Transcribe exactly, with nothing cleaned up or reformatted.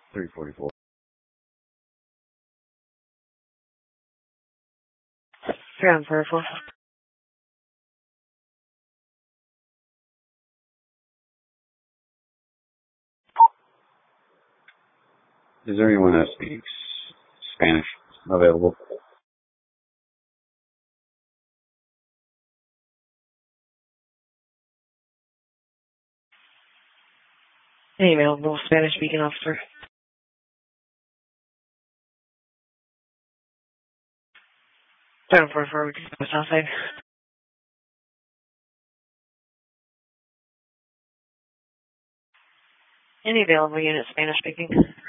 three forty-four. Ground forty-four. Is there anyone that speaks Spanish available? Any available Spanish speaking officer? Ground forty-four, we can go south side. Any available unit Spanish speaking?